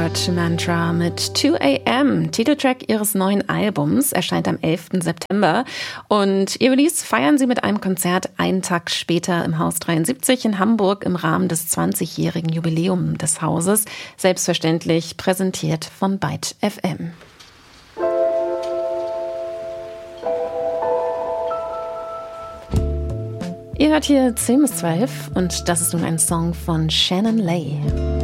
Mantra mit 2 AM, Titeltrack ihres neuen Albums, erscheint am 11. September. Und ihr Release feiern sie mit einem Konzert einen Tag später im Haus 73 in Hamburg im Rahmen des 20-jährigen Jubiläums des Hauses. Selbstverständlich präsentiert von Byte FM. Ihr hört hier 10 bis 12 und das ist nun ein Song von Shannon Lay.